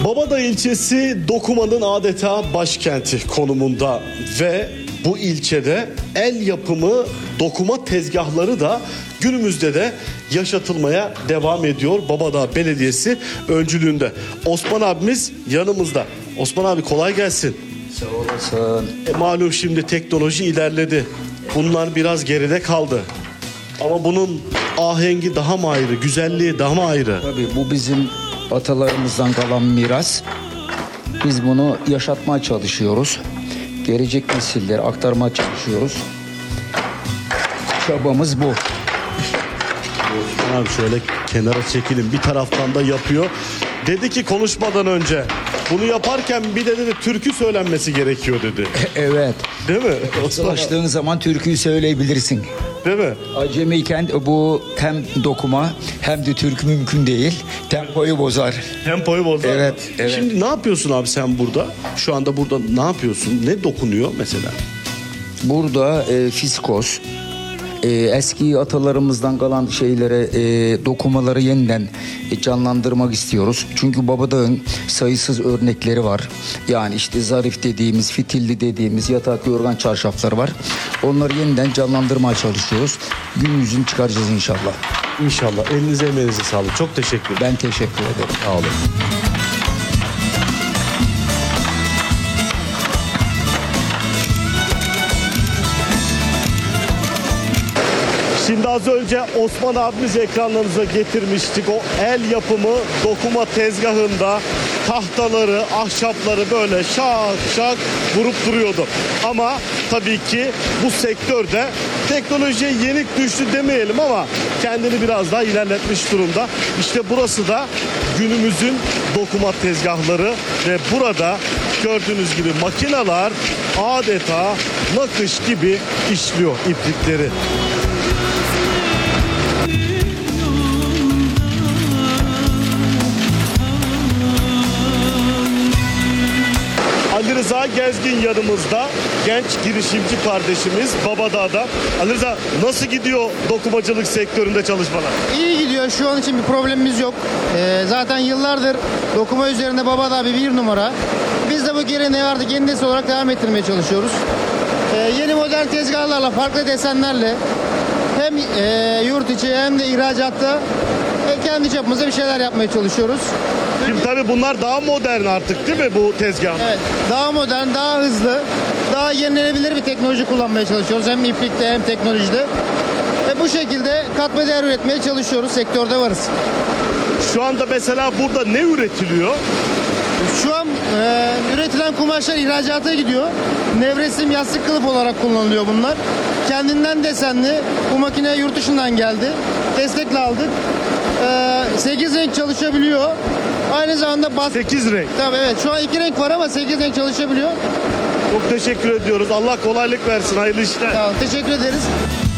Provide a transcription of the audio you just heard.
Babadağ ilçesi dokumanın adeta başkenti konumunda ve bu ilçede el yapımı dokuma tezgahları da günümüzde de yaşatılmaya devam ediyor. Babadağ Belediyesi öncülüğünde. Osman abimiz yanımızda. Osman abi kolay gelsin. Sağ olasın. Malum şimdi teknoloji ilerledi. Bunlar biraz geride kaldı. Ama bunun ahengi daha mı ayrı, güzelliği daha mı ayrı? Tabii bu bizim atalarımızdan kalan miras. Biz bunu yaşatmaya çalışıyoruz. Gelecek nesillere aktarmaya çalışıyoruz. Çabamız bu. Osman abi şöyle kenara çekilin. Bir taraftan da yapıyor. Dedi ki konuşmadan önce bunu yaparken bir de dedi türkü söylenmesi gerekiyor dedi. Evet. Değil mi? Osman abi, Çalıştığın zaman türküyü söyleyebilirsin. değil mi? Acemiyken bu hem dokuma hem de türkü mümkün değil. Tempoyu bozar. Tempoyu bozar. Evet, evet. Şimdi ne yapıyorsun abi sen burada? Şu anda burada ne yapıyorsun? Ne dokunuyor mesela? Burada fiskos, eski atalarımızdan kalan şeylere, dokumaları yeniden canlandırmak istiyoruz. Çünkü Babadağ'ın sayısız örnekleri var. Yani işte zarif dediğimiz, fitilli dediğimiz yatak, yorgan, çarşaflar var. Onları yeniden canlandırmaya çalışıyoruz. Gün yüzünü çıkaracağız inşallah. İnşallah. Elinize emeğinize sağlık. Çok teşekkür ederim. Ben teşekkür ederim. Sağ olun. Şimdi az önce Osman abimiz ekranlarınıza getirmiştik. O el yapımı dokuma tezgahında tahtaları, ahşapları böyle şak şak vurup duruyordu. Ama tabii ki bu sektörde teknolojiye yenik düştü demeyelim ama kendini biraz daha ilerletmiş durumda. İşte burası da günümüzün dokuma tezgahları ve burada gördüğünüz gibi makineler adeta nakış gibi işliyor iplikleri. Ali Rıza Gezgin yanımızda, genç girişimci kardeşimiz Babadağ'da. Ali Rıza, nasıl gidiyor dokumacılık sektöründe çalışmalar? İyi gidiyor. Şu an için bir problemimiz yok. Zaten yıllardır dokuma üzerinde Babadağ bir numara. Biz de bu geleneği artık yeni nesil olarak devam ettirmeye çalışıyoruz. Yeni modern tezgahlarla, farklı desenlerle hem yurt içi hem de ihracatta kendi çapımızda bir şeyler yapmaya çalışıyoruz. Şimdi tabii bunlar daha modern artık değil mi bu tezgah? Evet, daha modern, daha hızlı, daha yenilenebilir bir teknoloji kullanmaya çalışıyoruz. Hem iplikte hem teknolojide. Ve bu şekilde katma değer üretmeye çalışıyoruz. Sektörde varız. Şu anda mesela burada ne üretiliyor? Şu an üretilen kumaşlar ihracata gidiyor. Nevresim, yastık kılıf olarak kullanılıyor bunlar. Kendinden desenli. Bu makine yurt dışından geldi. Destekle aldık. 8 renk çalışabiliyor. Aynı zamanda 8 renk. Tabii evet. Şu an 2 renk var ama 8 renk çalışabiliyor. Çok teşekkür ediyoruz. Allah kolaylık versin. Hayırlı işler. Tamam, teşekkür ederiz.